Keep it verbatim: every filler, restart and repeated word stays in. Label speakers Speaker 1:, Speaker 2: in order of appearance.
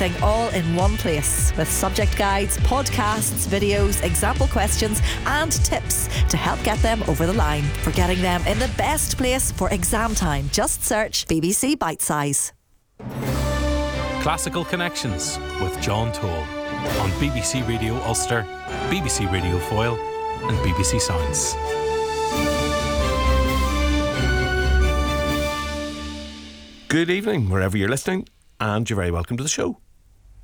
Speaker 1: Everything all in one place, with subject guides, podcasts, videos, example questions and tips to help get them over the line. For getting them in the best place for exam time, just search B B C Bitesize.
Speaker 2: Classical Connections with John Toll on B B C Radio Ulster, B B C Radio Foyle and B B C Science.
Speaker 3: Good evening, wherever you're listening, and you're very welcome to the show.